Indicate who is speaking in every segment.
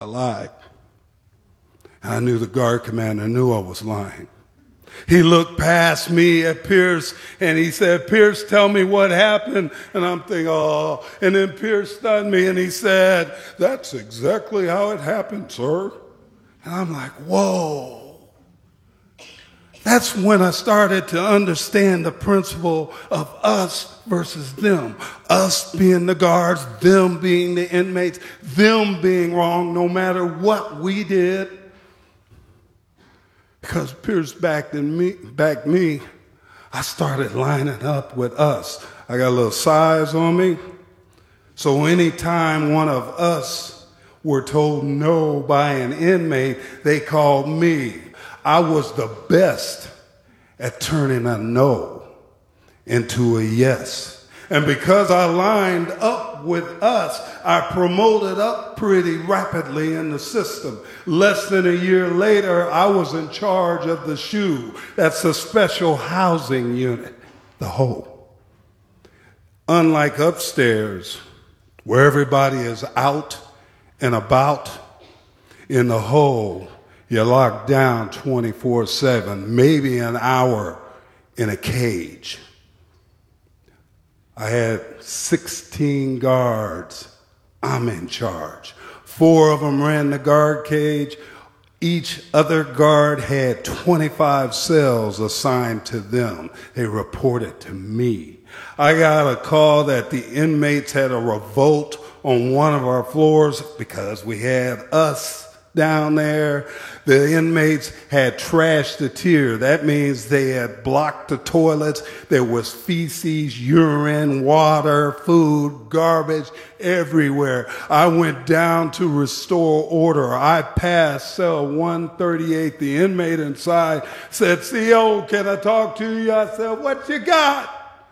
Speaker 1: lied. And I knew the guard commander knew I was lying. He looked past me at Pierce and he said, Pierce, tell me what happened. And I'm thinking, oh. And then Pierce stunned me and he said, that's exactly how it happened, sir. And I'm like, whoa. That's when I started to understand the principle of us versus them. Us being the guards, them being the inmates, them being wrong no matter what we did. Because Pierce backed me, I started lining up with us. I got a little size on me. So anytime one of us were told no by an inmate, they called me. I was the best at turning a no into a yes. And because I lined up with us, I promoted up pretty rapidly in the system. Less than a year later, I was in charge of the SHU. That's the Special Housing Unit, the whole. Unlike upstairs, where everybody is out and about, in the whole, you're locked down 24/7, maybe an hour in a cage. I had 16 guards. I'm in charge. 4 of them ran the guard cage. Each other guard had 25 cells assigned to them. They reported to me. I got a call that the inmates had a revolt on one of our floors because we had us down there. The inmates had trashed the tier. That means they had blocked the toilets. There was feces, urine, water, food, garbage everywhere. I went down to restore order. I passed cell 138. The inmate inside said, CO, can I talk to you? I said, what you got?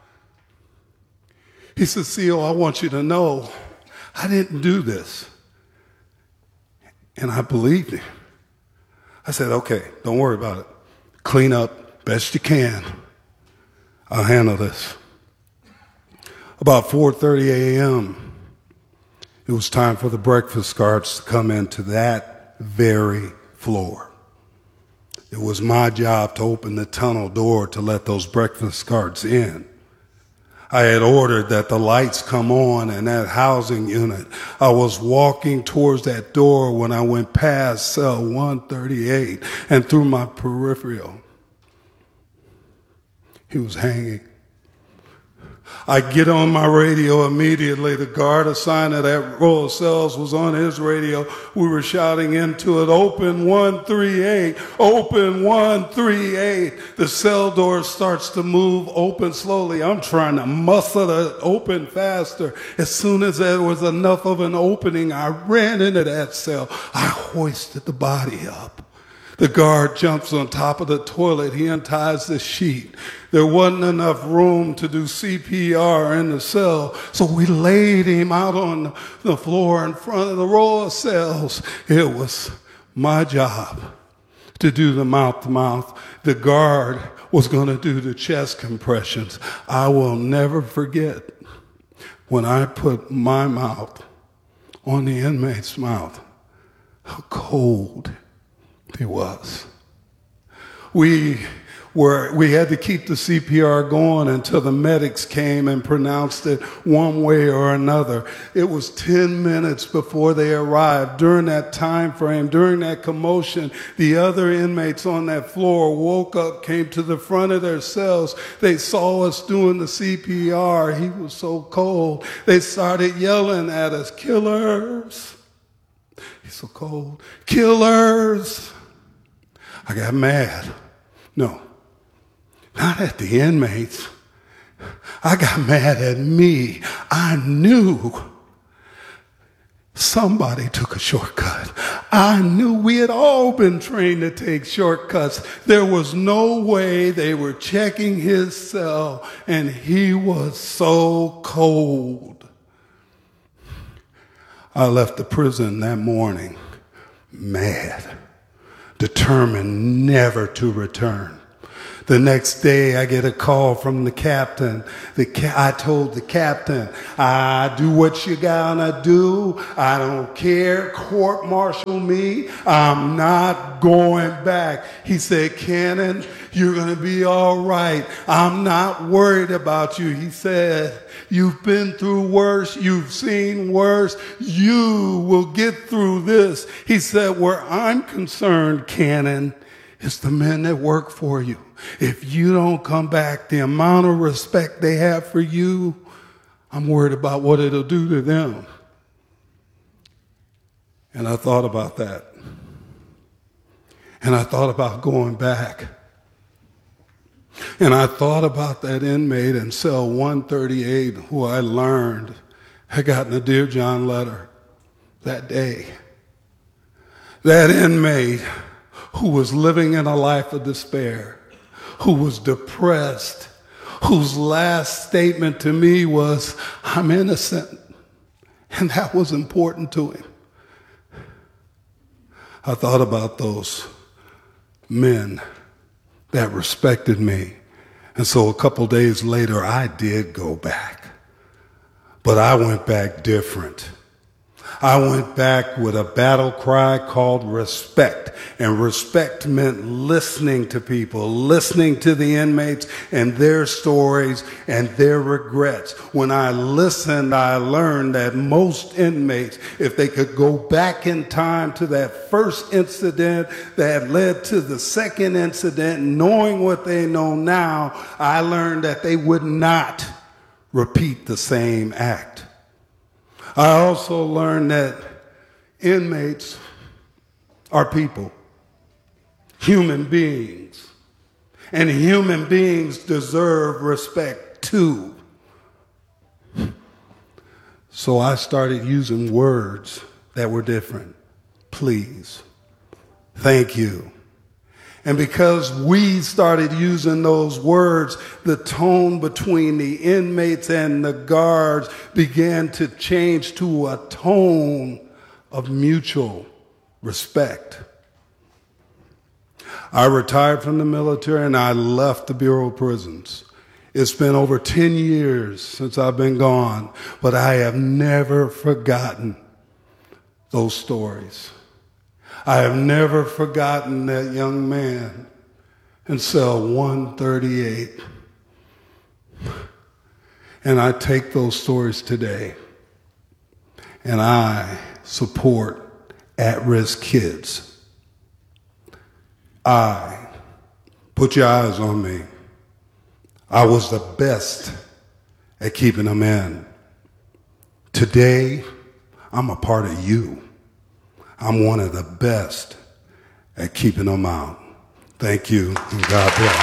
Speaker 1: He said, CO, I want you to know I didn't do this. And I believed him. I said, okay, don't worry about it. Clean up best you can. I'll handle this. About 4:30 a.m., it was time for the breakfast guards to come into that very floor. It was my job to open the tunnel door to let those breakfast guards in. I had ordered that the lights come on in that housing unit. I was walking towards that door when I went past cell 138 and through my peripheral, he was hanging. I get on my radio immediately. The guard assigned to that row of cells was on his radio. We were shouting into it, open 138, open 138. The cell door starts to move open slowly. I'm trying to muscle it open faster. As soon as there was enough of an opening, I ran into that cell. I hoisted the body up. The guard jumps on top of the toilet. He unties the sheet. There wasn't enough room to do CPR in the cell, so we laid him out on the floor in front of the row of cells. It was my job to do the mouth-to-mouth. The guard was going to do the chest compressions. I will never forget when I put my mouth on the inmate's mouth, how cold it was. We had to keep the CPR going until the medics came and pronounced it one way or another. It was 10 minutes before they arrived. During that time frame, during that commotion, the other inmates on that floor woke up, came to the front of their cells. They saw us doing the CPR. He was so cold. They started yelling at us, killers. He's so cold. Killers. I got mad. No, not at the inmates. I got mad at me. I knew somebody took a shortcut. I knew we had all been trained to take shortcuts. There was no way they were checking his cell, and he was so cold. I left the prison that morning mad, determined never to return. The next day, I get a call from the captain. I told the captain, I do what you gotta do. I don't care. Court-martial me. I'm not going back. He said, Cannon, you're gonna be all right. I'm not worried about you. He said, you've been through worse. You've seen worse. You will get through this. He said, where I'm concerned, Cannon, is the men that work for you. If you don't come back, the amount of respect they have for you, I'm worried about what it'll do to them. And I thought about that. And I thought about going back. And I thought about that inmate in cell 138 who I learned had gotten a Dear John letter that day. That inmate who was living in a life of despair, who was depressed, whose last statement to me was, I'm innocent. And that was important to him. I thought about those men that respected me. And so a couple days later, I did go back. But I went back different. I went back with a battle cry called respect. And respect meant listening to people, listening to the inmates and their stories and their regrets. When I listened, I learned that most inmates, if they could go back in time to that first incident that led to the second incident, knowing what they know now, I learned that they would not repeat the same act. I also learned that inmates are people, human beings, and human beings deserve respect too. So I started using words that were different. Please, thank you. And because we started using those words, the tone between the inmates and the guards began to change to a tone of mutual respect. I retired from the military and I left the Bureau of Prisons. It's been over 10 years since I've been gone, but I have never forgotten those stories. I have never forgotten that young man in cell 138. And I take those stories today and I support at-risk kids. Put your eyes on me. I was the best at keeping them in. Today, I'm a part of you. I'm one of the best at keeping them out. Thank you, and God bless.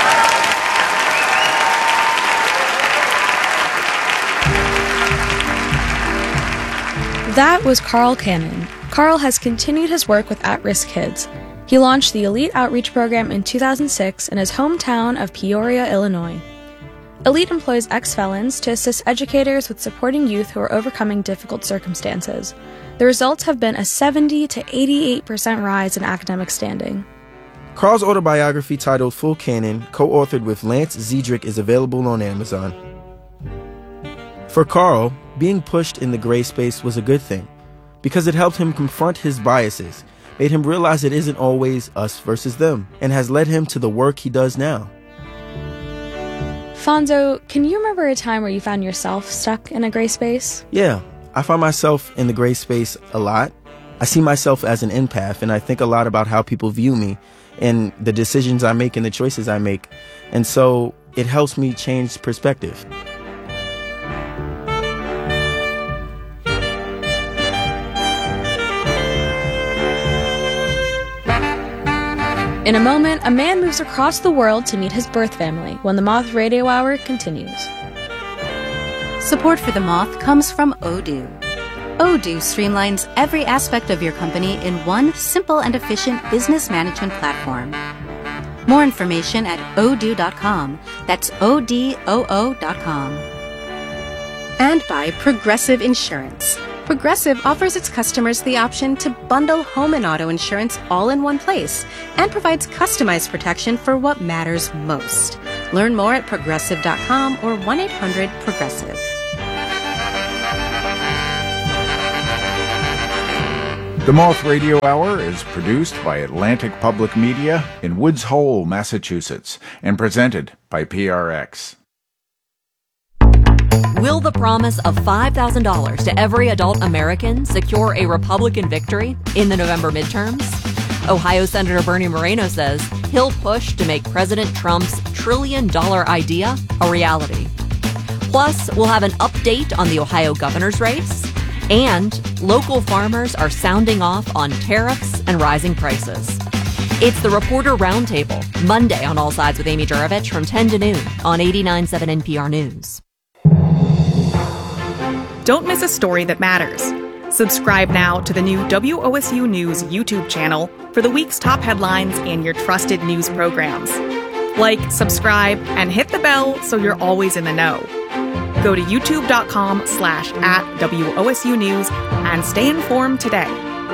Speaker 2: That was Carl Cannon. Carl has continued his work with at-risk kids. He launched the Elite Outreach Program in 2006 in his hometown of Peoria, Illinois. Elite employs ex-felons to assist educators with supporting youth who are overcoming difficult circumstances. The results have been a 70 to 88% rise in academic standing.
Speaker 3: Carl's autobiography titled Full Cannon, co-authored with Lance Zedrick, is available on Amazon. For Carl, being pushed in the gray space was a good thing because it helped him confront his biases, made him realize it isn't always us versus them, and has led him to the work he does now.
Speaker 2: Fonzo, can you remember a time where you found yourself stuck in a gray space?
Speaker 3: Yeah, I find myself in the gray space a lot. I see myself as an empath, and I think a lot about how people view me and the decisions I make and the choices I make. And so it helps me change perspective.
Speaker 2: In a moment, a man moves across the world to meet his birth family when the Moth Radio Hour continues.
Speaker 4: Support for The Moth comes from Odoo. Odoo streamlines every aspect of your company in one simple and efficient business management platform. More information at odoo.com. That's ODOO.com. And by Progressive Insurance. Progressive offers its customers the option to bundle home and auto insurance all in one place and provides customized protection for what matters most. Learn more at progressive.com or 1-800-PROGRESSIVE.
Speaker 5: The Moth Radio Hour is produced by Atlantic Public Media in Woods Hole, Massachusetts, and presented by PRX.
Speaker 6: Will the promise of $5,000 to every adult American secure a Republican victory in the November midterms? Ohio Senator Bernie Moreno says he'll push to make President Trump's $1 trillion idea a reality. Plus, we'll have an update on the Ohio governor's race, and local farmers are sounding off on tariffs and rising prices. It's the Reporter Roundtable, Monday on All Sides with Amy Juravich from 10 to noon on 89.7 NPR News.
Speaker 7: Don't miss a story that matters. Subscribe now to the new WOSU News YouTube channel for the week's top headlines and your trusted news programs. Like, subscribe, and hit the bell so you're always in the know. Go to youtube.com/@WOSU News and stay informed today.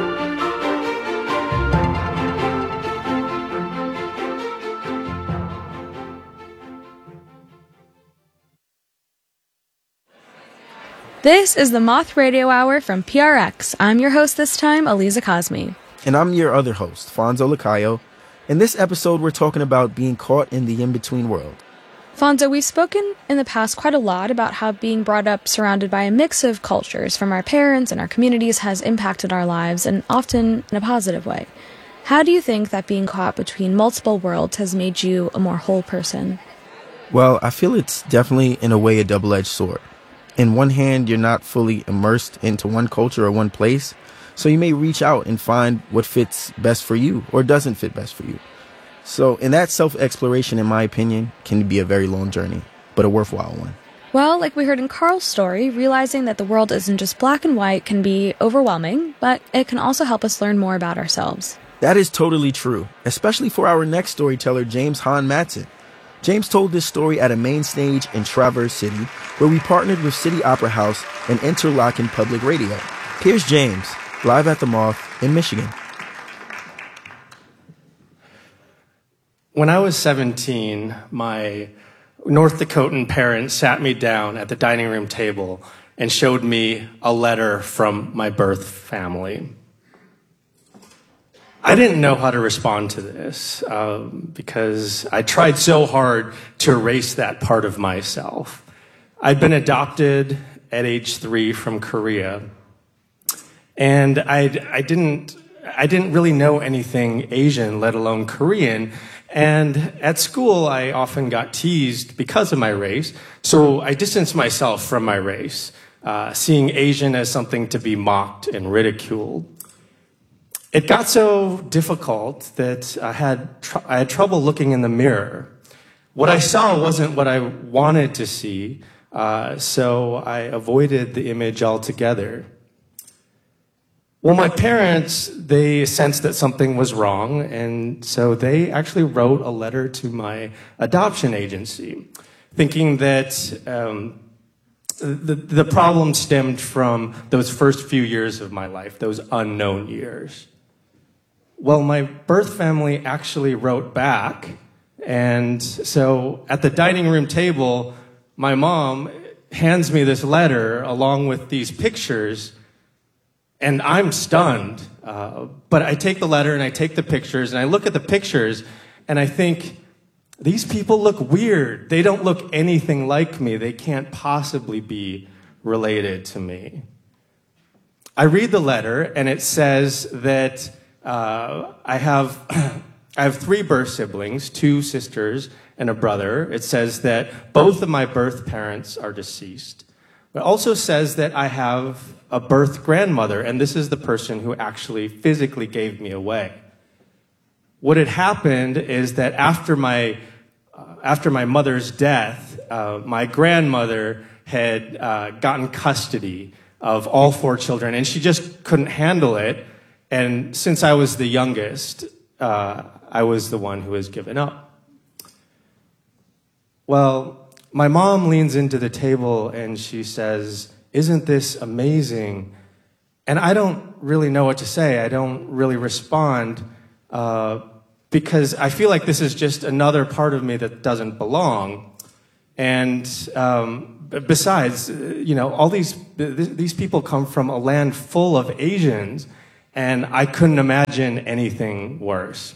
Speaker 2: This is the Moth Radio Hour from PRX. I'm your host this time, Aliza Cosme.
Speaker 3: And I'm your other host, Fonzo Lacayo. In this episode, we're talking about being caught in the in-between world.
Speaker 2: Fonzo, we've spoken in the past quite a lot about how being brought up surrounded by a mix of cultures from our parents and our communities has impacted our lives, and often in a positive way. How do you think that being caught between multiple worlds has made you a more whole person?
Speaker 3: Well, I feel it's definitely, in a way, a double-edged sword. In one hand, you're not fully immersed into one culture or one place, so you may reach out and find what fits best for you or doesn't fit best for you. So in that self-exploration, in my opinion, can be a very long journey, but a worthwhile one.
Speaker 2: Well, like we heard in Carl's story, realizing that the world isn't just black and white can be overwhelming, but it can also help us learn more about ourselves.
Speaker 3: That is totally true, especially for our next storyteller, James Hahn Matson. James told this story at a main stage in Traverse City, where we partnered with City Opera House and Interlochen Public Radio. Here's James, live at the Moth in Michigan.
Speaker 8: When I was 17, my North Dakotan parents sat me down at the dining room table and showed me a letter from my birth family. I didn't know how to respond to this because I tried so hard to erase that part of myself. I'd been adopted at age 3 from Korea, and I didn't really know anything Asian, let alone Korean. And at school, I often got teased because of my race, so I distanced myself from my race, seeing Asian as something to be mocked and ridiculed. It got so difficult that I had trouble looking in the mirror. What I saw wasn't what I wanted to see, so I avoided the image altogether. Well, my parents, they sensed that something was wrong, and so they actually wrote a letter to my adoption agency, thinking that the problem stemmed from those first few years of my life, those unknown years. Well, my birth family actually wrote back, and so at the dining room table, my mom hands me this letter along with these pictures, and I'm stunned. But I take the letter and I take the pictures, and I look at the pictures, and I think, these people look weird. They don't look anything like me. They can't possibly be related to me. I read the letter, and it says that I have 3 birth siblings, 2 sisters and a brother. It says that both of my birth parents are deceased. It also says that I have a birth grandmother, and this is the person who actually physically gave me away. What had happened is that after my mother's death, my grandmother had gotten custody of all 4 children, and she just couldn't handle it. And since I was the youngest, I was the one who was given up. Well, my mom leans into the table and she says, "Isn't this amazing And I don't really know what to say. I don't really respond because I feel like this is just another part of me that doesn't belong. And besides, all these people come from a land full of Asians, and I couldn't imagine anything worse.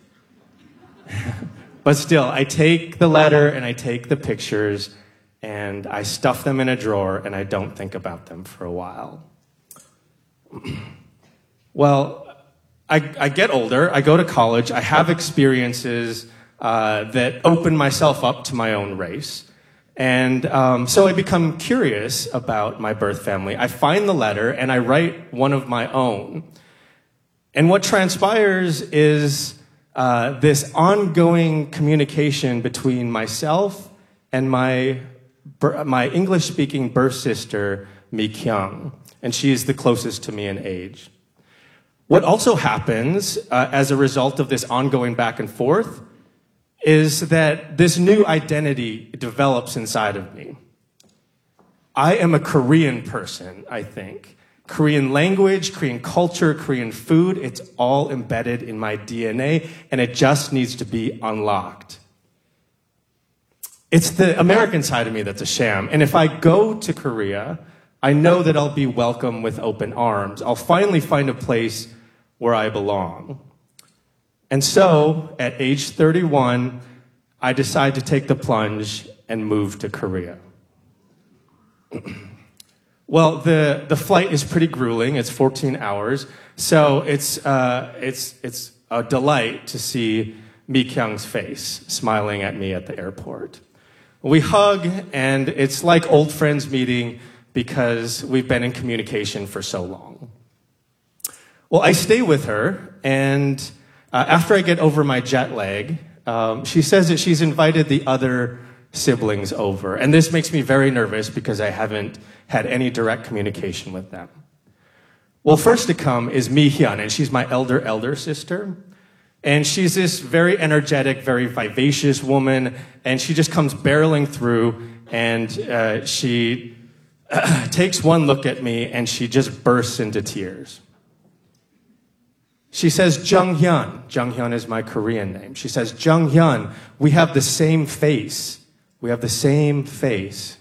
Speaker 8: But still, I take the letter and I take the pictures and I stuff them in a drawer and I don't think about them for a while. Well, I get older, I go to college, I have experiences that open myself up to my own race. And so I become curious about my birth family. I find the letter and I write one of my own. And what transpires is this ongoing communication between myself and my English-speaking birth sister, Mi Kyung. And she is the closest to me in age. What also happens as a result of this ongoing back and forth is that this new identity develops inside of me. I am a Korean person, I think. Korean language, Korean culture, Korean food, it's all embedded in my DNA, and it just needs to be unlocked. It's the American side of me that's a sham. And if I go to Korea, I know that I'll be welcome with open arms. I'll finally find a place where I belong. And so, at age 31, I decide to take the plunge and move to Korea. Well, the flight is pretty grueling. It's 14 hours. So it's a delight to see Mi Kyung's face smiling at me at the airport. We hug, and it's like old friends meeting because we've been in communication for so long. Well, I stay with her, and after I get over my jet lag, she says that she's invited the other siblings over. And this makes me very nervous because I haven't had any direct communication with them. Well, first to come is Mi Hyun, and she's my elder sister. And she's this very energetic, very vivacious woman, and she just comes barreling through, and she takes one look at me, and she just bursts into tears. She says, Jung Hyun. Jung Hyun is my Korean name. She says, Jung Hyun, we have the same face. We have the same face.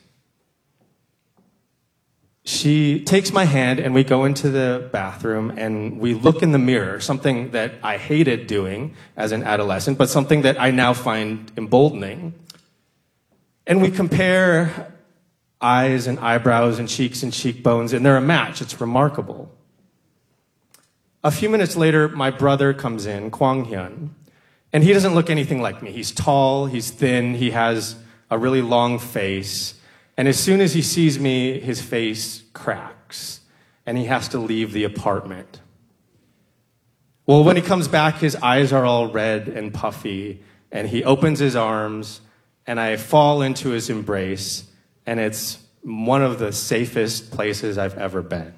Speaker 8: She takes my hand and we go into the bathroom and we look in the mirror, something that I hated doing as an adolescent, but something that I now find emboldening. And we compare eyes and eyebrows and cheeks and cheekbones, and they're a match. It's remarkable. A few minutes later, my brother comes in, Kwang Hyun, and he doesn't look anything like me. He's tall, he's thin, he has a really long face, and as soon as he sees me, his face cracks, and he has to leave the apartment. Well, when he comes back, his eyes are all red and puffy, and he opens his arms, and I fall into his embrace, and it's one of the safest places I've ever been.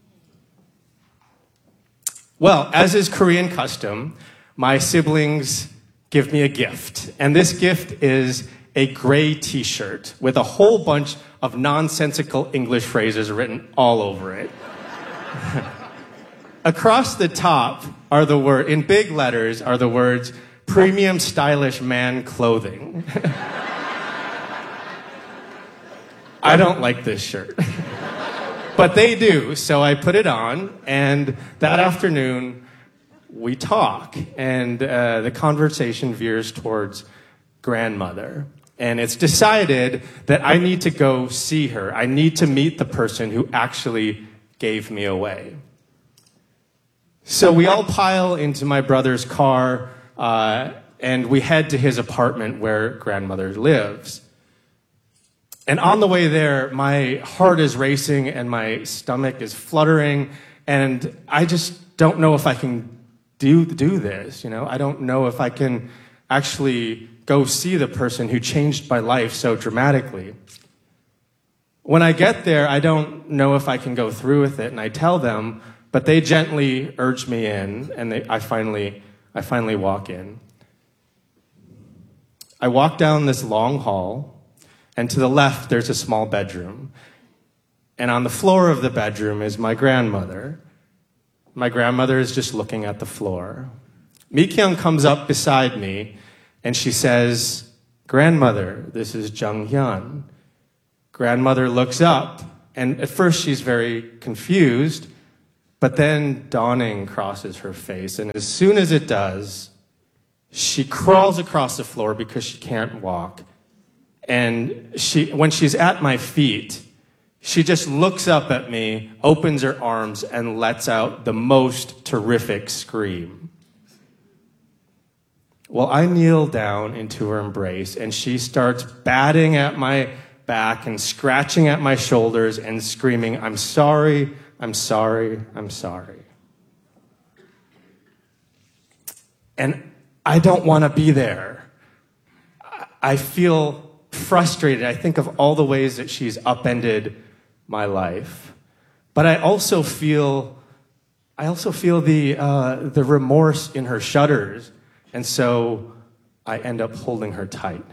Speaker 8: Well, as is Korean custom, my siblings give me a gift. And this gift is a gray t-shirt with a whole bunch of nonsensical English phrases written all over it. Across the top are the words, in big letters, are the words, premium stylish man clothing. I don't like this shirt. But they do, so I put it on, and that afternoon, we talk, and the conversation veers towards grandmother. And it's decided that I need to go see her. I need to meet the person who actually gave me away. So we all pile into my brother's car, and we head to his apartment where grandmother lives. And on the way there, my heart is racing and my stomach is fluttering, and I just don't know if I can do this, I don't know if I can actually go see the person who changed my life so dramatically. When I get there, I don't know if I can go through with it, and I tell them, but they gently urge me in, and I finally walk in. I walk down this long hall, and to the left, there's a small bedroom. And on the floor of the bedroom is my grandmother. My grandmother is just looking at the floor. Mi-kyung comes up beside me, and she says, "Grandmother, this is Jung-hyun." Grandmother looks up, and at first she's very confused, but then dawning crosses her face, and as soon as it does, she crawls across the floor because she can't walk. And when she's at my feet, she just looks up at me, opens her arms, and lets out the most terrific scream. Well, I kneel down into her embrace, and she starts batting at my back and scratching at my shoulders and screaming, "I'm sorry, I'm sorry, I'm sorry." And I don't want to be there. I feel frustrated. I think of all the ways that she's upended my life. But I also feel the remorse in her shudders. And so I end up holding her tight.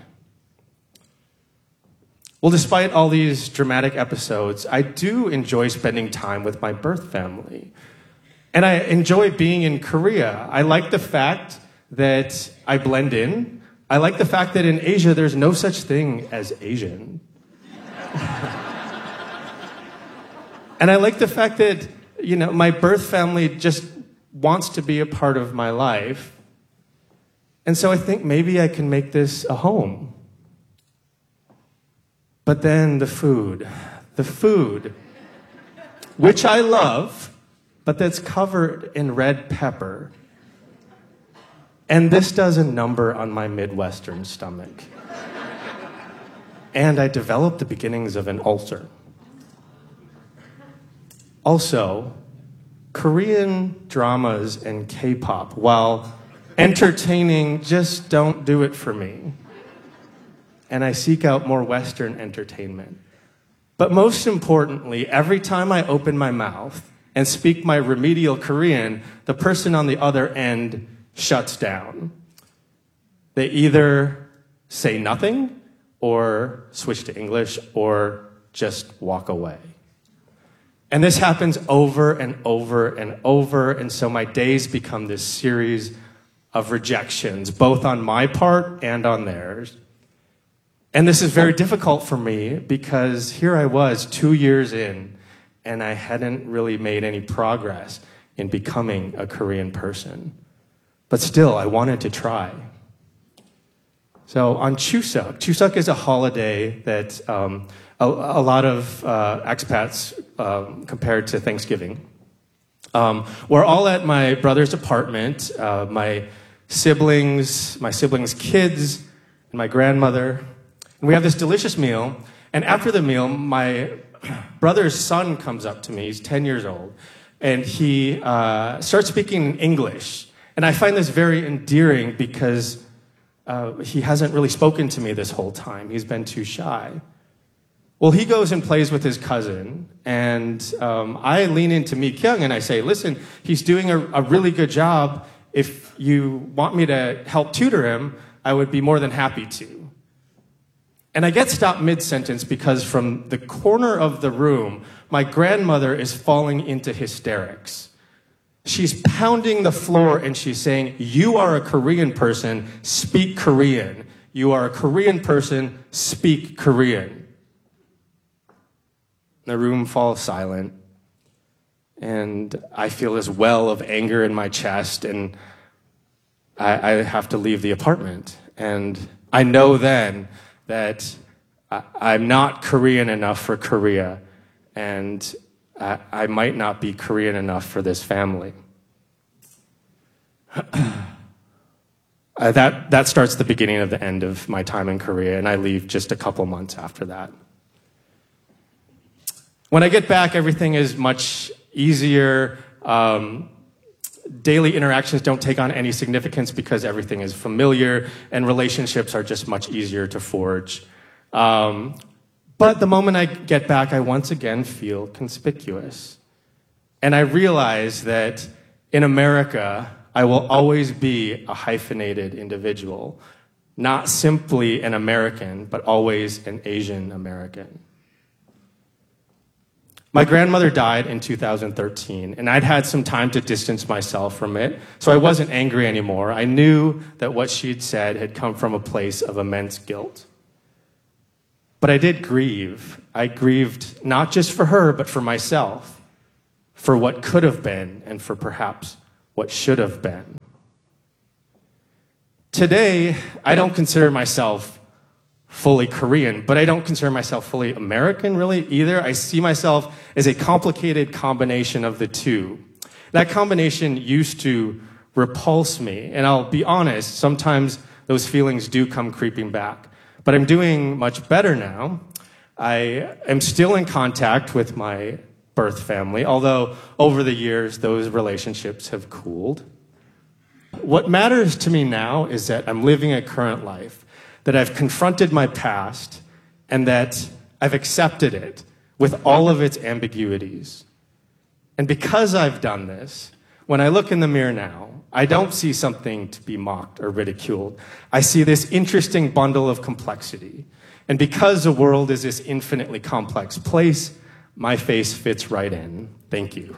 Speaker 8: Well, despite all these dramatic episodes, I do enjoy spending time with my birth family. And I enjoy being in Korea. I like the fact that I blend in. I like the fact that in Asia, there's no such thing as Asian. And I like the fact that, my birth family just wants to be a part of my life. And so I think maybe I can make this a home. But then the food, which I love, but that's covered in red pepper. And this does a number on my Midwestern stomach. And I developed the beginnings of an ulcer. Also, Korean dramas and K-pop, while entertaining, just don't do it for me. And I seek out more Western entertainment. But most importantly, every time I open my mouth and speak my remedial Korean, the person on the other end shuts down. They either say nothing, or switch to English, or just walk away. And this happens over and over and over, and so my days become this series of rejections, both on my part and on theirs. And this is very difficult for me because here I was 2 years in, and I hadn't really made any progress in becoming a Korean person. But still, I wanted to try. So on Chuseok is a holiday that a lot of expats compared to Thanksgiving. We're all at my brother's apartment, my siblings' kids, and my grandmother. And we have this delicious meal. And after the meal, my brother's son comes up to me. He's 10 years old. And he starts speaking in English. And I find this very endearing because he hasn't really spoken to me this whole time. He's been too shy. Well, he goes and plays with his cousin, and I lean into Mi-kyung and I say, "Listen, he's doing a really good job. If you want me to help tutor him, I would be more than happy to." And I get stopped mid-sentence because from the corner of the room, my grandmother is falling into hysterics. She's pounding the floor and she's saying, "You are a Korean person, speak Korean. You are a Korean person, speak Korean." The room falls silent, and I feel this well of anger in my chest, and I have to leave the apartment. And I know then that I'm not Korean enough for Korea, and I might not be Korean enough for this family. That starts the beginning of the end of my time in Korea, and I leave just a couple months after that. When I get back, everything is much easier. Daily interactions don't take on any significance because everything is familiar, and relationships are just much easier to forge. But the moment I get back, I once again feel conspicuous. And I realize that in America, I will always be a hyphenated individual, not simply an American, but always an Asian American. My grandmother died in 2013, and I'd had some time to distance myself from it, so I wasn't angry anymore. I knew that what she'd said had come from a place of immense guilt. But I did grieve. I grieved not just for her, but for myself, for what could have been, and for perhaps what should have been. Today, I don't consider myself fully Korean, but I don't consider myself fully American, really, either. I see myself as a complicated combination of the two. That combination used to repulse me, and I'll be honest, sometimes those feelings do come creeping back. But I'm doing much better now. I am still in contact with my birth family, although over the years, those relationships have cooled. What matters to me now is that I'm living a current life, that I've confronted my past, and that I've accepted it with all of its ambiguities. And because I've done this, when I look in the mirror now, I don't see something to be mocked or ridiculed. I see this interesting bundle of complexity. And because the world is this infinitely complex place, my face fits right in. Thank you.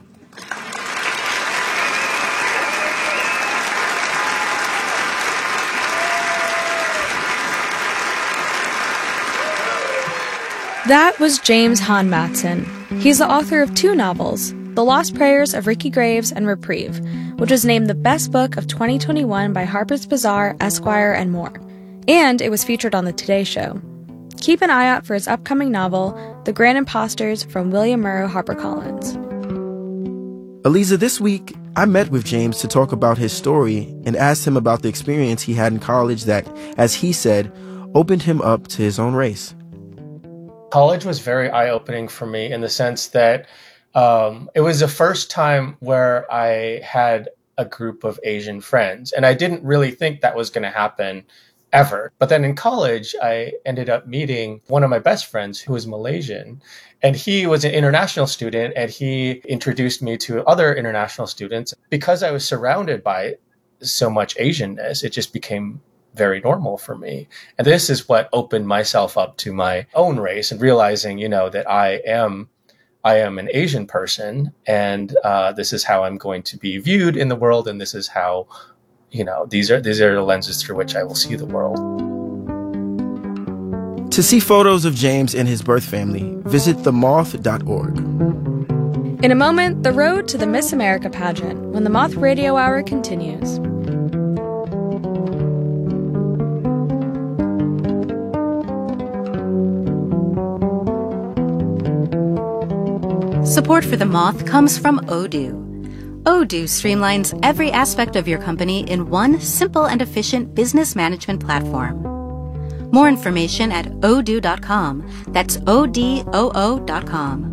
Speaker 2: That was James Hahn Matson. He's the author of 2 novels, The Lost Prayers of Ricky Graves and Reprieve, which was named the best book of 2021 by Harper's Bazaar, Esquire, and more. And it was featured on The Today Show. Keep an eye out for his upcoming novel, The Grand Imposters, from William Murrow HarperCollins.
Speaker 3: Aliza, this week, I met with James to talk about his story and asked him about the experience he had in college that, as he said, opened him up to his own race.
Speaker 8: College was very eye-opening for me in the sense that it was the first time where I had a group of Asian friends. And I didn't really think that was going to happen ever. But then in college, I ended up meeting one of my best friends who was Malaysian. And he was an international student, and he introduced me to other international students. Because I was surrounded by so much Asianness, it just became very normal for me. And this is what opened myself up to my own race and realizing, that I am an Asian person, and this is how I'm going to be viewed in the world. And this is how, these are the lenses through which I will see the world.
Speaker 3: To see photos of James and his birth family, visit themoth.org.
Speaker 2: In a moment, the road to the Miss America pageant when the Moth Radio Hour continues.
Speaker 4: Support for The Moth comes from Odoo. Odoo streamlines every aspect of your company in one simple and efficient business management platform. More information at odoo.com. That's ODOO.com.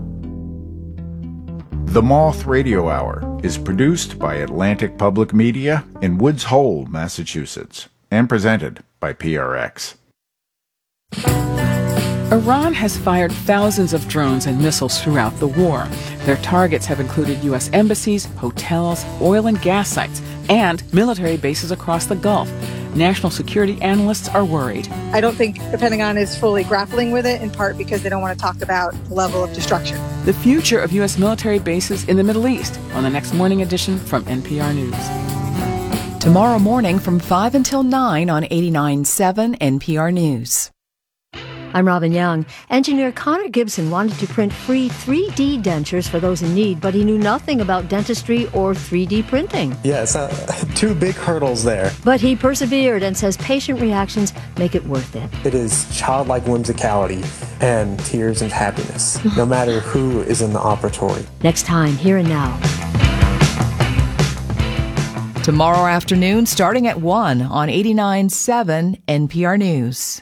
Speaker 5: The Moth Radio Hour is produced by Atlantic Public Media in Woods Hole, Massachusetts, and presented by PRX.
Speaker 9: Iran has fired thousands of drones and missiles throughout the war. Their targets have included U.S. embassies, hotels, oil and gas sites, and military bases across the Gulf. National security analysts are worried.
Speaker 10: I don't think the Pentagon is fully grappling with it, in part because they don't want to talk about the level of destruction.
Speaker 9: The future of U.S. military bases in the Middle East on the next morning edition from NPR News.
Speaker 11: Tomorrow morning from 5 until 9 on 89.7 NPR News.
Speaker 12: I'm Robin Young. Engineer Connor Gibson wanted to print free 3D dentures for those in need, but he knew nothing about dentistry or 3D printing.
Speaker 13: Yeah, it's two big hurdles there.
Speaker 12: But he persevered and says patient reactions make it worth it.
Speaker 13: It is childlike whimsicality and tears of happiness, no matter who is in the operatory.
Speaker 12: Next time, Here and Now.
Speaker 11: Tomorrow afternoon, starting at 1 on 89.7 NPR News.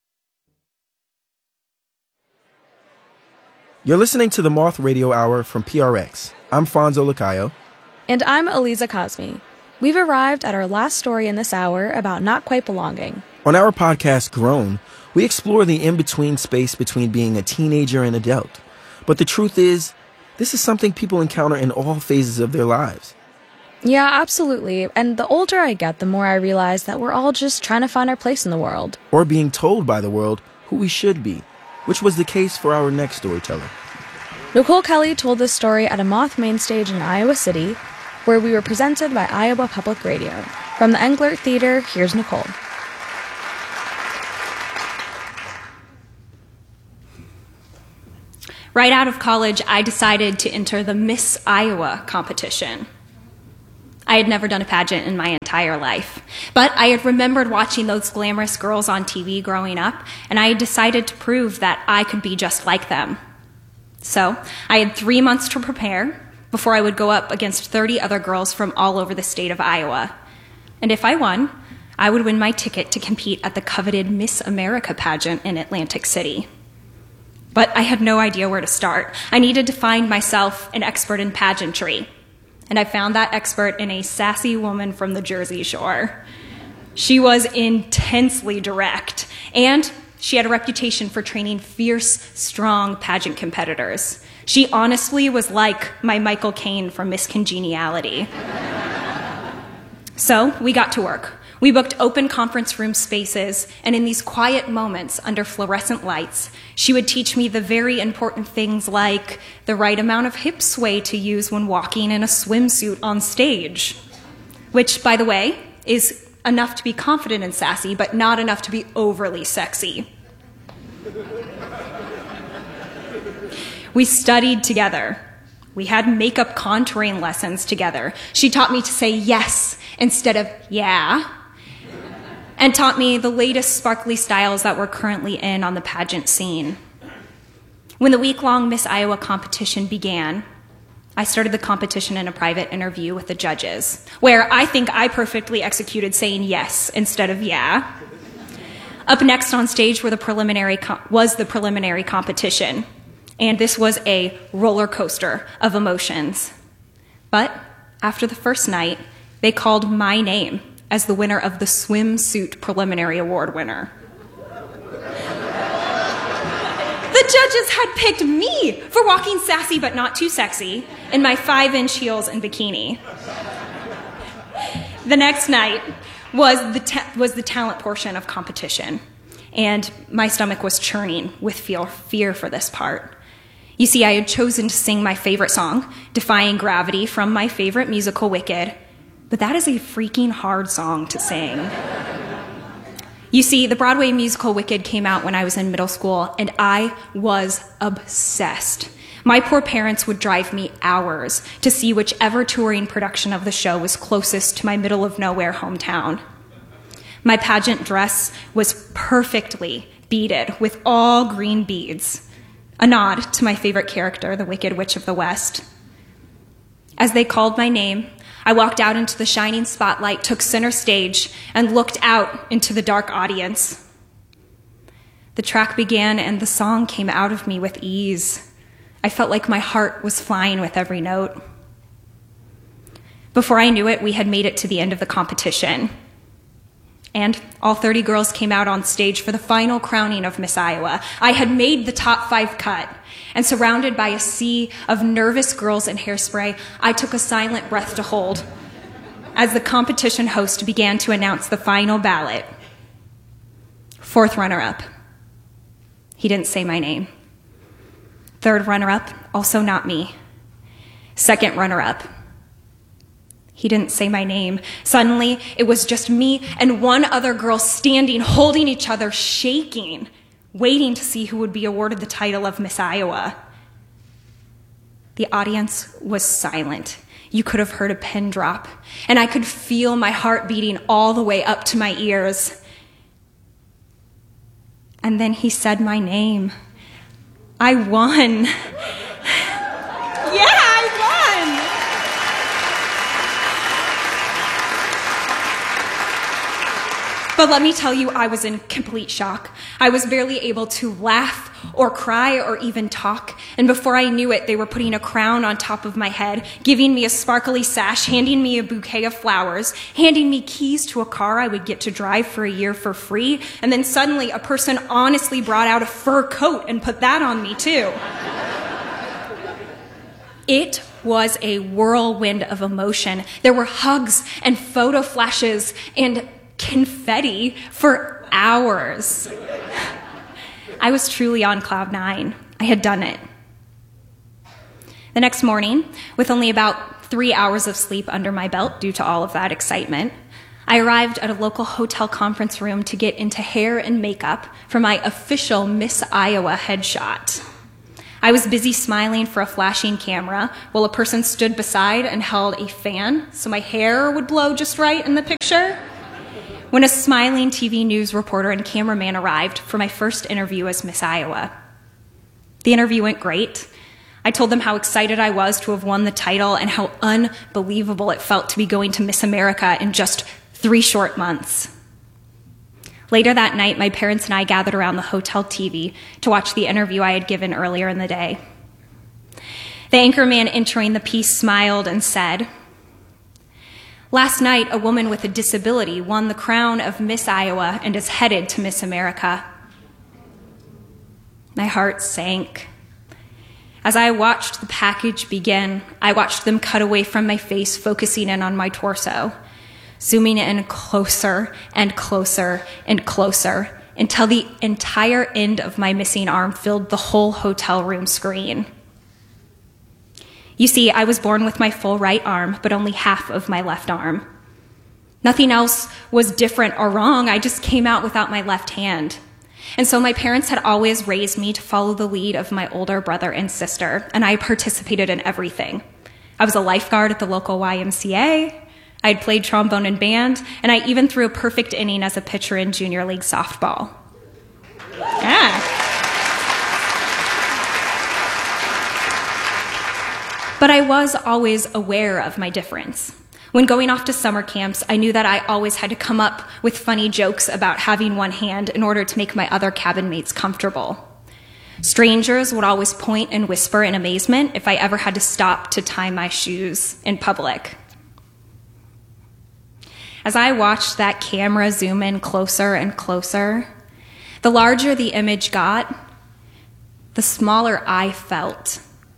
Speaker 3: You're listening to the Moth Radio Hour from PRX. I'm Fonzo Lacayo.
Speaker 2: And I'm Aliza Cosme. We've arrived at our last story in this hour about not quite belonging.
Speaker 3: On our podcast, Grown, we explore the in-between space between being a teenager and adult. But the truth is, this is something people encounter in all phases of their lives.
Speaker 2: Yeah, absolutely. And the older I get, the more I realize that we're all just trying to find our place in the world.
Speaker 3: Or being told by the world who we should be, which was the case for our next storyteller.
Speaker 2: Nicole Kelly told this story at a Moth main stage in Iowa City, where we were presented by Iowa Public Radio. From the Englert Theater, here's Nicole.
Speaker 14: Right out of college, I decided to enter the Miss Iowa competition. I had never done a pageant in my entire life, but I had remembered watching those glamorous girls on TV growing up, and I had decided to prove that I could be just like them. So I had 3 months to prepare before I would go up against 30 other girls from all over the state of Iowa. And if I won, I would win my ticket to compete at the coveted Miss America pageant in Atlantic City. But I had no idea where to start. I needed to find myself an expert in pageantry. And I found that expert in a sassy woman from the Jersey Shore. She was intensely direct, and she had a reputation for training fierce, strong pageant competitors. She honestly was like my Michael Caine from Miss Congeniality. So we got to work. We booked open conference room spaces, and in these quiet moments under fluorescent lights, she would teach me the very important things like the right amount of hip sway to use when walking in a swimsuit on stage, which, by the way, is enough to be confident and sassy, but not enough to be overly sexy. We studied together. We had makeup contouring lessons together. She taught me to say yes instead of yeah, and taught me the latest sparkly styles that were currently in on the pageant scene. When the week-long Miss Iowa competition began, I started the competition in a private interview with the judges, where I think I perfectly executed saying yes instead of yeah. Up next on stage was the preliminary competition, and this was a roller coaster of emotions. But after the first night, they called my name as the winner of the swimsuit preliminary award winner. The judges had picked me for walking sassy but not too sexy in my 5-inch heels and bikini. The next night was the talent portion of competition, and my stomach was churning with fear for this part. You see, I had chosen to sing my favorite song, Defying Gravity, from my favorite musical, Wicked, but that is a freaking hard song to sing. You see, the Broadway musical Wicked came out when I was in middle school, and I was obsessed. My poor parents would drive me hours to see whichever touring production of the show was closest to my middle-of-nowhere hometown. My pageant dress was perfectly beaded with all green beads, a nod to my favorite character, the Wicked Witch of the West. As they called my name, I walked out into the shining spotlight, took center stage, and looked out into the dark audience. The track began, and the song came out of me with ease. I felt like my heart was flying with every note. Before I knew it, we had made it to the end of the competition. And all 30 girls came out on stage for the final crowning of Miss Iowa. I had made the top 5 cut, and surrounded by a sea of nervous girls in hairspray, I took a silent breath to hold as the competition host began to announce the final ballot. 4th runner-up. He didn't say my name. 3rd runner-up, also not me. 2nd runner-up. He didn't say my name. Suddenly, it was just me and one other girl standing, holding each other, shaking, waiting to see who would be awarded the title of Miss Iowa. The audience was silent. You could have heard a pin drop, and I could feel my heart beating all the way up to my ears. And then he said my name. I won. Yeah, I won! But let me tell you, I was in complete shock. I was barely able to laugh or cry or even talk. And before I knew it, they were putting a crown on top of my head, giving me a sparkly sash, handing me a bouquet of flowers, handing me keys to a car I would get to drive for a year for free. And then suddenly a person honestly brought out a fur coat and put that on me too. It was a whirlwind of emotion. There were hugs and photo flashes and confetti for hours. I was truly on cloud 9. I had done it. The next morning, with only about 3 hours of sleep under my belt due to all of that excitement, I arrived at a local hotel conference room to get into hair and makeup for my official Miss Iowa headshot. I was busy smiling for a flashing camera while a person stood beside and held a fan so my hair would blow just right in the picture, when a smiling TV news reporter and cameraman arrived for my first interview as Miss Iowa. The interview went great. I told them how excited I was to have won the title and how unbelievable it felt to be going to Miss America in just 3 short months. Later that night, my parents and I gathered around the hotel TV to watch the interview I had given earlier in the day. The anchorman entering the piece smiled and said, "Last night, a woman with a disability won the crown of Miss Iowa and is headed to Miss America." My heart sank. As I watched the package begin, I watched them cut away from my face, focusing in on my torso, zooming in closer and closer and closer until the entire end of my missing arm filled the whole hotel room screen. You see, I was born with my full right arm, but only half of my left arm. Nothing else was different or wrong. I just came out without my left hand. And so my parents had always raised me to follow the lead of my older brother and sister, and I participated in everything. I was a lifeguard at the local YMCA. I had played trombone in band, and I even threw a perfect inning as a pitcher in junior league softball. Yeah. But I was always aware of my difference. When going off to summer camps, I knew that I always had to come up with funny jokes about having one hand in order to make my other cabin mates comfortable. Strangers would always point and whisper in amazement if I ever had to stop to tie my shoes in public. As I watched that camera zoom in closer and closer, the larger the image got, the smaller I felt.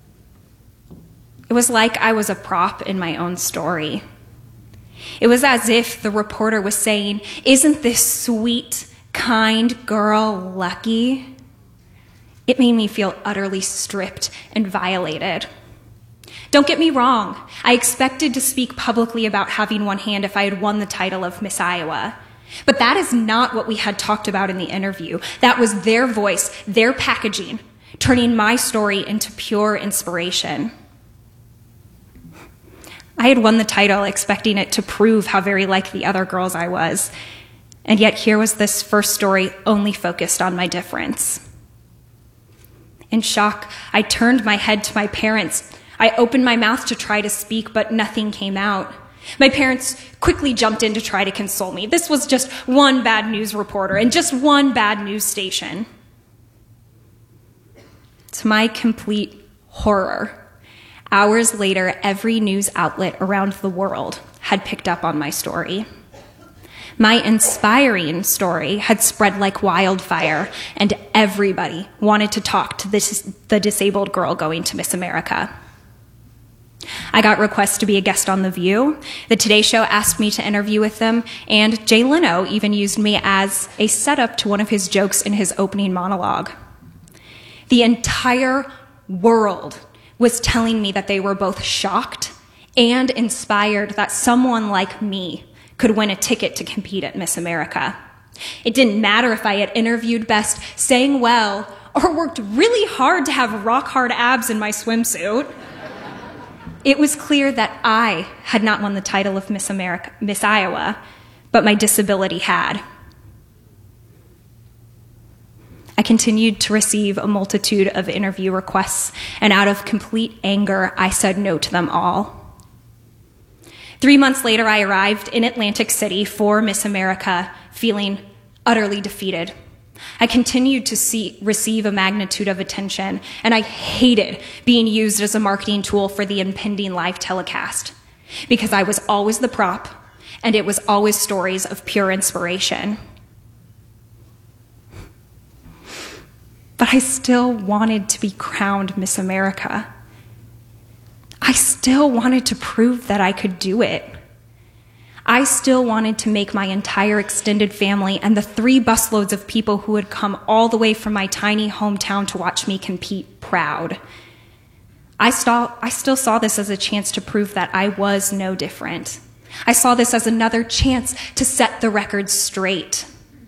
Speaker 14: It was like I was a prop in my own story. It was as if the reporter was saying, "Isn't this sweet, kind girl lucky?" It made me feel utterly stripped and violated. Don't get me wrong, I expected to speak publicly about having one hand if I had won the title of Miss Iowa. But that is not what we had talked about in the interview. That was their voice, their packaging, turning my story into pure inspiration. I had won the title expecting it to prove how very like the other girls I was, and yet here was this first story only focused on my difference. In shock, I turned my head to my parents. I opened my mouth to try to speak, but nothing came out. My parents quickly jumped in to try to console me. This was just one bad news reporter and just one bad news station. To my complete horror, hours later, every news outlet around the world had picked up on my story. My inspiring story had spread like wildfire, and everybody wanted to talk to the disabled girl going to Miss America. I got requests to be a guest on The View. The Today Show asked me to interview with them, and Jay Leno even used me as a setup to one of his jokes in his opening monologue. The entire world was telling me that they were both shocked and inspired that someone like me could win a ticket to compete at Miss America. It didn't matter if I had interviewed best, sang well, or worked really hard to have rock-hard abs in my swimsuit. It was clear that I had not won the title of Miss Iowa, but my disability had. I continued to receive a multitude of interview requests, and out of complete anger, I said no to them all. 3 months later, I arrived in Atlantic City for Miss America, feeling utterly defeated. I continued to receive a magnitude of attention, and I hated being used as a marketing tool for the impending live telecast, because I was always the prop, and it was always stories of pure inspiration. But I still wanted to be crowned Miss America. I still wanted to prove that I could do it. I still wanted to make my entire extended family and the 3 busloads of people who had come all the way from my tiny hometown to watch me compete proud. I still saw this as a chance to prove that I was no different. I saw this as another chance to set the record straight.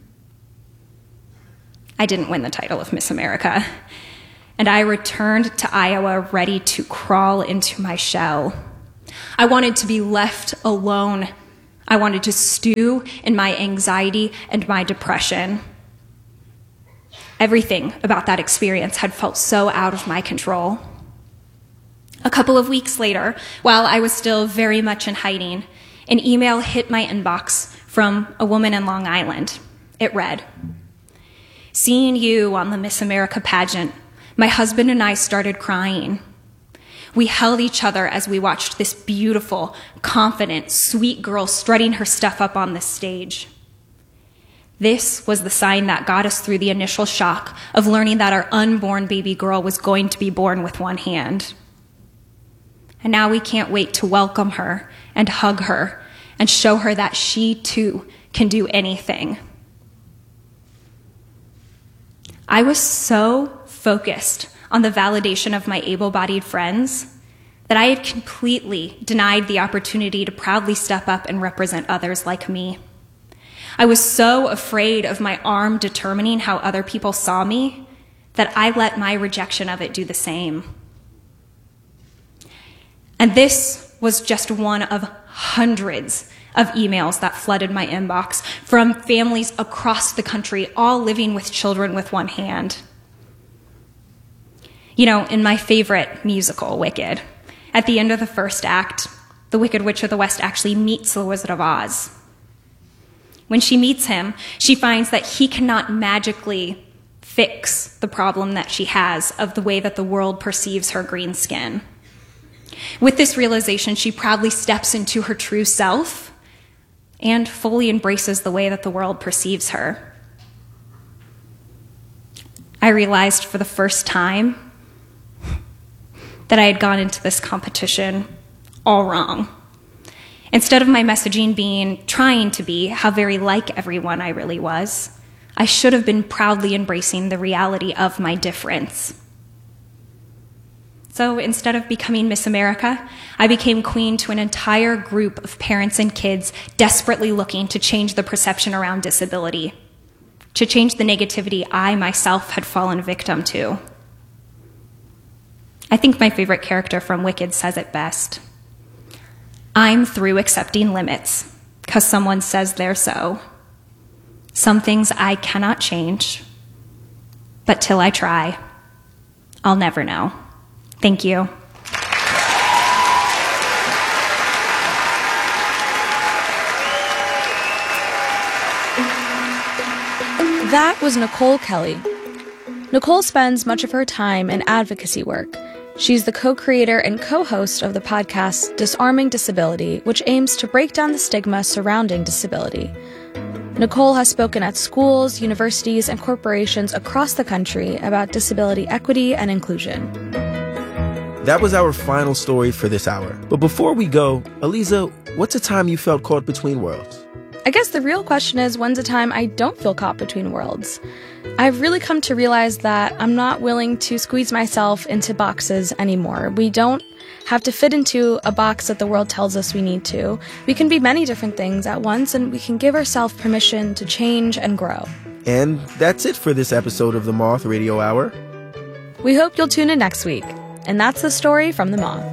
Speaker 14: I didn't win the title of Miss America, and I returned to Iowa ready to crawl into my shell. I wanted to be left alone. I wanted to stew in my anxiety and my depression. Everything about that experience had felt so out of my control. A couple of weeks later, while I was still very much in hiding, an email hit my inbox from a woman in Long Island. It read, "Seeing you on the Miss America pageant, my husband and I started crying. We held each other as we watched this beautiful, confident, sweet girl strutting her stuff up on the stage. This was the sign that got us through the initial shock of learning that our unborn baby girl was going to be born with one hand. And now we can't wait to welcome her and hug her and show her that she too can do anything." I was so focused on the validation of my able-bodied friends that I had completely denied the opportunity to proudly step up and represent others like me. I was so afraid of my arm determining how other people saw me that I let my rejection of it do the same. And this was just one of hundreds of emails that flooded my inbox from families across the country, all living with children with one hand. You know, in my favorite musical, Wicked, at the end of the first act, the Wicked Witch of the West actually meets the Wizard of Oz. When she meets him, she finds that he cannot magically fix the problem that she has of the way that the world perceives her green skin. With this realization, she proudly steps into her true self and fully embraces the way that the world perceives her. I realized for the first time that I had gone into this competition all wrong. Instead of my messaging trying to be how very like everyone I really was, I should have been proudly embracing the reality of my difference. So instead of becoming Miss America, I became queen to an entire group of parents and kids desperately looking to change the perception around disability, to change the negativity I myself had fallen victim to. I think my favorite character from Wicked says it best. "I'm through accepting limits because someone says they're so. Some things I cannot change, but till I try, I'll never know." Thank you.
Speaker 2: That was Nicole Kelly. Nicole spends much of her time in advocacy work. She's the co-creator and co-host of the podcast Disarming Disability, which aims to break down the stigma surrounding disability. Nicole has spoken at schools, universities, and corporations across the country about disability equity and inclusion.
Speaker 3: That was our final story for this hour. But before we go, Aliza, what's a time you felt caught between worlds?
Speaker 2: I guess the real question is, when's a time I don't feel caught between worlds? I've really come to realize that I'm not willing to squeeze myself into boxes anymore. We don't have to fit into a box that the world tells us we need to. We can be many different things at once, and we can give ourselves permission to change and grow.
Speaker 3: And that's it for this episode of the Moth Radio Hour.
Speaker 2: We hope you'll tune in next week. And that's the story from The Moth.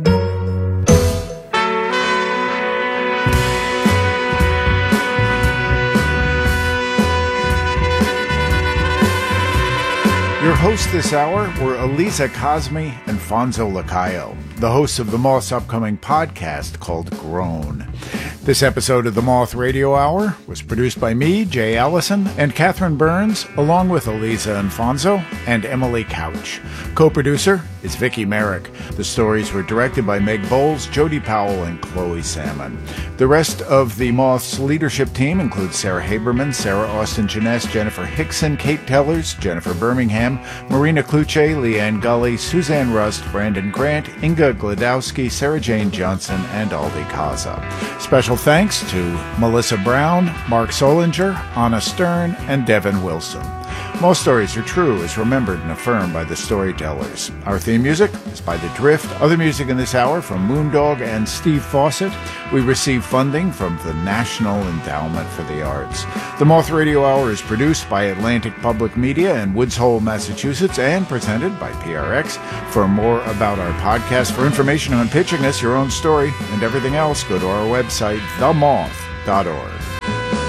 Speaker 5: Your hosts this hour were Aliza Kazmi and Fonzo Lacayo, the hosts of the Moth's upcoming podcast called Grown. This episode of the Moth Radio Hour was produced by me, Jay Allison, and Catherine Burns, along with Aliza and Fonzo and Emily Couch. Co-producer is Vicki Merrick. The stories were directed by Meg Bowles, Jody Powell, and Chloe Salmon. The rest of the Moth's leadership team includes Sarah Haberman, Sarah Austin Jeunesse, Jennifer Hickson, Kate Tellers, Jennifer Birmingham, Marina Kluche, Leanne Gully, Suzanne Rust, Brandon Grant, Inga Gladowski, Sarah Jane Johnson, and Aldi Kaza. Special thanks to Melissa Brown, Mark Solinger, Anna Stern, and Devin Wilson. Most stories are true, as remembered and affirmed by the storytellers. Our theme music is by The Drift. Other music in this hour from Moondog and Steve Fawcett. We receive funding from the National Endowment for the Arts. The Moth Radio Hour is produced by Atlantic Public Media in Woods Hole, Massachusetts, and presented by PRX. For more about our podcast, for information on pitching us your own story and everything else, go to our website, themoth.org.